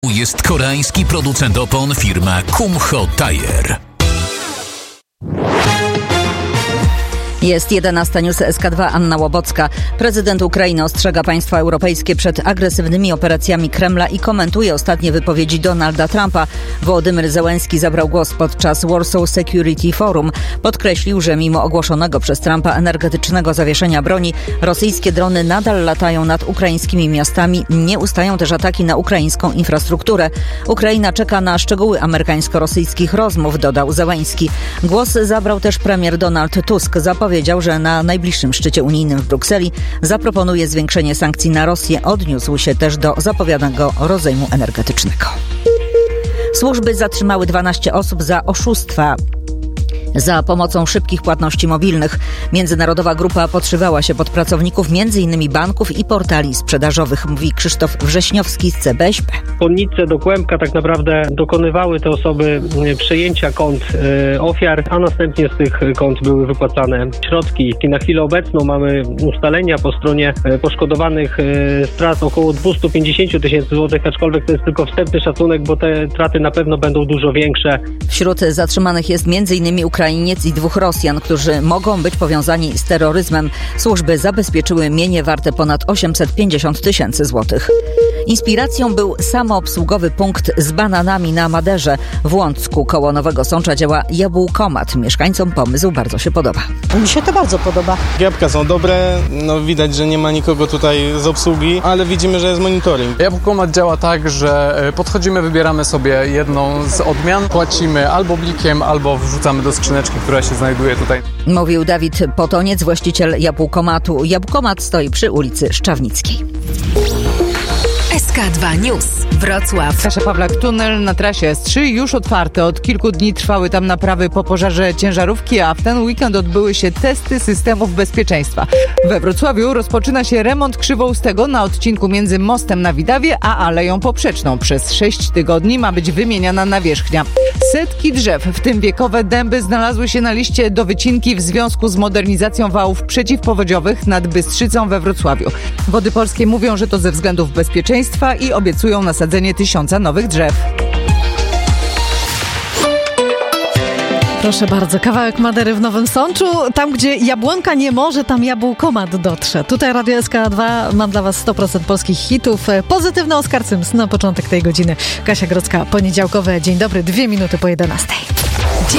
Jest koreański producent opon firma Kumho Tire. Jest 11 News SK2, Anna Łobocka. Prezydent Ukrainy ostrzega państwa europejskie przed agresywnymi operacjami Kremla i komentuje ostatnie wypowiedzi Donalda Trumpa. Wołodymyr Zełenski zabrał głos podczas Warsaw Security Forum. Podkreślił, że mimo ogłoszonego przez Trumpa energetycznego zawieszenia broni, rosyjskie drony nadal latają nad ukraińskimi miastami. Nie ustają też ataki na ukraińską infrastrukturę. Ukraina czeka na szczegóły amerykańsko-rosyjskich rozmów, dodał Zełenski. Głos zabrał też premier Donald Tusk. Zapowiedział, że na najbliższym szczycie unijnym w Brukseli zaproponuje zwiększenie sankcji na Rosję. Odniósł się też do zapowiadanego rozejmu energetycznego. Służby zatrzymały 12 osób za oszustwa za pomocą szybkich płatności mobilnych. Międzynarodowa grupa podszywała się pod pracowników m.in. banków i portali sprzedażowych, mówi Krzysztof Wrześniowski z CBŚP. Konnice do Kłębka tak naprawdę dokonywały te osoby przejęcia kont ofiar, a następnie z tych kont były wypłacane środki. I na chwilę obecną mamy ustalenia po stronie poszkodowanych strat około 250 tysięcy złotych, aczkolwiek to jest tylko wstępny szacunek, bo te straty na pewno będą dużo większe. Wśród zatrzymanych jest m.in. Ukrainiec i 2 Rosjan, którzy mogą być powiązani z terroryzmem. Służby zabezpieczyły mienie warte ponad 850 tysięcy złotych. Inspiracją był samoobsługowy punkt z bananami na Maderze. W Łącku koło Nowego Sącza działa Jabłkomat. Mieszkańcom pomysł bardzo się podoba. Mi się to bardzo podoba. Jabłka są dobre, widać, że nie ma nikogo tutaj z obsługi, ale widzimy, że jest monitoring. Jabłkomat działa tak, że podchodzimy, wybieramy sobie jedną z odmian, płacimy albo blikiem, albo wrzucamy do skrzyneczki, która się znajduje tutaj. Mówił Dawid Potoniec, właściciel Jabłkomatu. Jabłkomat stoi przy ulicy Szczawnickiej. SK2 News. Wrocław. Kasia Pawlak, tunel na trasie S3 już otwarty. Od kilku dni trwały tam naprawy po pożarze ciężarówki, a w ten weekend odbyły się testy systemów bezpieczeństwa. We Wrocławiu rozpoczyna się remont Krzywoustego na odcinku między mostem na Widawie a Aleją Poprzeczną. Przez 6 tygodni ma być wymieniana nawierzchnia. Setki drzew, w tym wiekowe dęby, znalazły się na liście do wycinki w związku z modernizacją wałów przeciwpowodziowych nad Bystrzycą we Wrocławiu. Wody Polskie mówią, że to ze względów bezpieczeństwa i obiecują nasadzenie 1000 nowych drzew. Proszę bardzo, kawałek Madery w Nowym Sączu. Tam, gdzie jabłonka nie może, tam jabłkomat dotrze. Tutaj Radio SK2, mam dla was 100% polskich hitów. Pozytywny Oskar Sims na początek tej godziny. Kasia Grodzka, poniedziałkowe. Dzień dobry, 2 minuty po 11.